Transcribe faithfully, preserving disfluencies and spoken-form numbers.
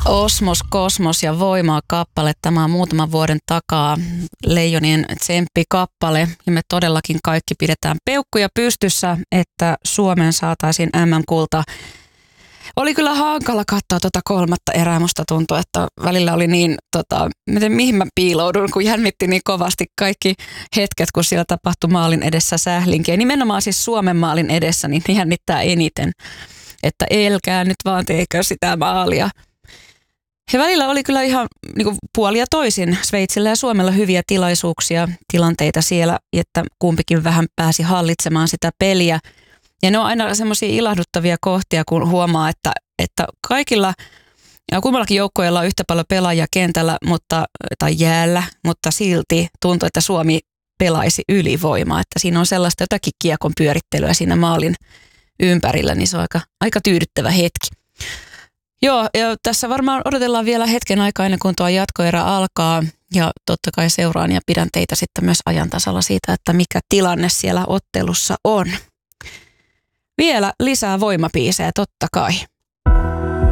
Osmos, Kosmos ja Voimaa kappale. Tämä on muutaman vuoden takaa Leijonien tsemppikappale. Ja me todellakin kaikki pidetään peukkuja pystyssä, että Suomeen saataisiin äm äm-kulta. Oli kyllä hankala katsoa tuota kolmatta erää. Musta tuntui, että välillä oli niin, tota, miten, mihin mä piiloudun, kun jännitti niin kovasti kaikki hetket, kun siellä tapahtui maalin edessä sählinkiä. Nimenomaan siis Suomen maalin edessä, niin jännittää eniten, että elkää nyt vaan teikö sitä maalia. Ja välillä oli kyllä ihan niin kuin puolia toisin. Sveitsillä ja Suomella hyviä tilaisuuksia, tilanteita siellä, että kumpikin vähän pääsi hallitsemaan sitä peliä. Ja ne on aina semmoisia ilahduttavia kohtia, kun huomaa, että, että kaikilla ja kummallakin joukkueella on yhtä paljon pelaajia kentällä mutta, tai jäällä, mutta silti tuntuu, että Suomi pelaisi ylivoimaa. Että siinä on sellaista jotakin kiekon pyörittelyä siinä maalin ympärillä, niin se on aika, aika tyydyttävä hetki. Joo, ja tässä varmaan odotellaan vielä hetken aikaa ennen kuin tuo jatkoerä alkaa. Ja totta kai seuraan ja pidän teitä sitten myös ajan tasalla siitä, että mikä tilanne siellä ottelussa on. Vielä lisää voimapiisejä, totta kai.